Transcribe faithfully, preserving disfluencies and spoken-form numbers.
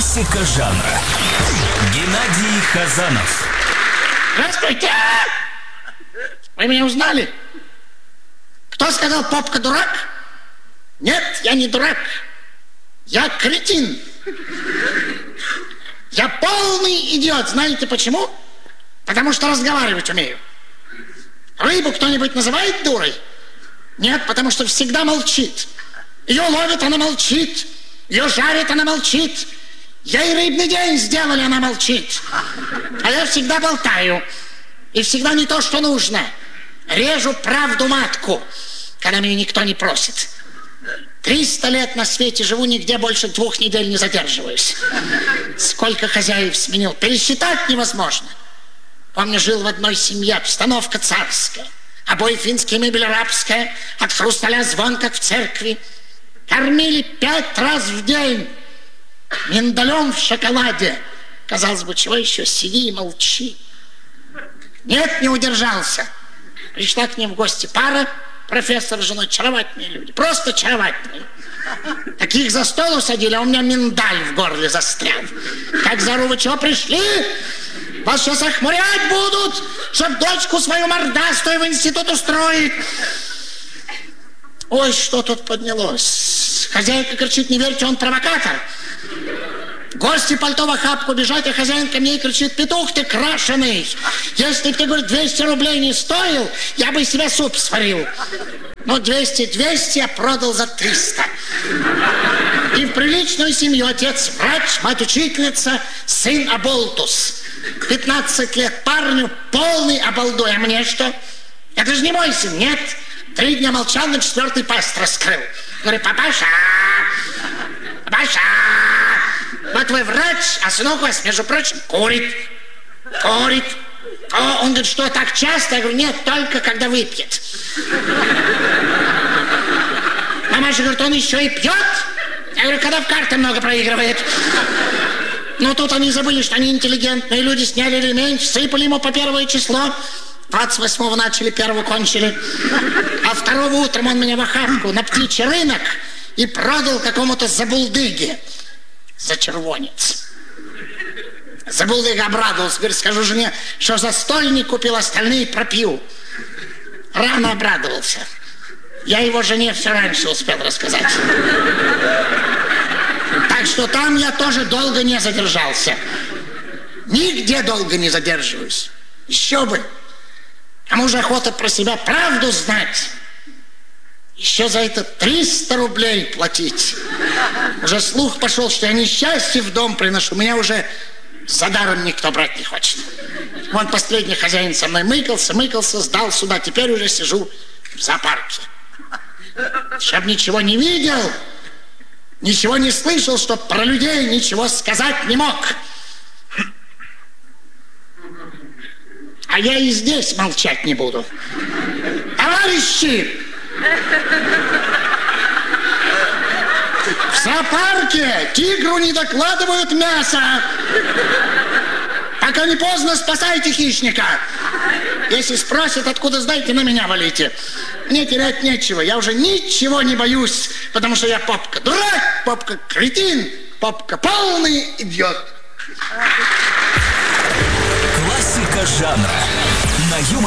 Классика жанра. Геннадий Хазанов. Здравствуйте! Вы меня узнали? Кто сказал, попка дурак? Нет, я не дурак. Я кретин. Я полный идиот. Знаете почему? Потому что разговаривать умею. Рыбу кто-нибудь называет дурой? Нет, потому что всегда молчит. Ее ловят, она молчит. Ее жарят, она молчит. Ей рыбный день сделали, она молчит. А я всегда болтаю. И всегда не то, что нужно. Режу правду матку, когда меня никто не просит. Триста лет на свете живу, нигде больше двух недель не задерживаюсь. Сколько хозяев сменил, пересчитать невозможно. Помню, жил в одной семье, обстановка царская. Обои финские, мебель арабская, от хрусталя звон, как в церкви. Кормили пять раз в день миндалем в шоколаде. Казалось бы, чего еще, сиди и молчи. Нет, не удержался. Пришла к ним в гости пара, профессор с женой, очаровательные люди, просто очаровательные. Таких за стол усадили, а у меня миндаль в горле застрял. Как зару, вы чего пришли? Вас сейчас охмурять будут, чтоб дочку свою мордастую в институт устроить. Ой, что тут поднялось. Хозяйка кричит, не верьте, он провокатор. Гости пальто в охапку бежать, а хозяин ко мне и кричит, петух ты крашеный. Если бы ты, говорит, двести рублей не стоил, я бы себе суп сварил. Ну, двести двести я продал за триста. И в приличную семью отец врач, мать учительница, сын оболтус. пятнадцать лет парню, полный обалдуй. А мне что? Это же не мой сын, нет. Три дня молчал, на четвертый пасть раскрыл. Говорю, папаша, папаша, вот вы врач, а сынок у вас, между прочим, курит. Курит. О, он говорит, что так часто? Я говорю, нет, только когда выпьет. Мамаша говорит, он еще и пьет? Я говорю, когда в карты много проигрывает. Ну, тут они забыли, что они интеллигентные люди, сняли ремень, сыпали ему по первое число. двадцать восьмого начали, первого кончили. А второго утром он меня в охапку на птичий рынок и продал какому-то забулдыге. Зачервонец. Забулдыга обрадовался. Говорит, скажу жене, что за стольник купил, остальные пропил. Рано обрадовался. Я его жене все раньше успел рассказать. Так что там я тоже долго не задержался. Нигде долго не задерживаюсь. Еще бы. Кому же охота про себя правду знать? Еще за это триста рублей платить. Уже слух пошел, что я несчастье в дом приношу. Меня уже за даром никто брать не хочет. Вон последний хозяин со мной мыкался, мыкался, сдал сюда. Теперь уже сижу в зоопарке. Чтоб ничего не видел, ничего не слышал, чтоб про людей ничего сказать не мог. А я и здесь молчать не буду. Товарищи! В зоопарке тигру не докладывают мясо. Пока не поздно, спасайте хищника. Если спросят, откуда знаете, на меня валите. Мне терять нечего, я уже ничего не боюсь, потому что я попка дурак, попка кретин, попка полный идиот. Классика жанра. На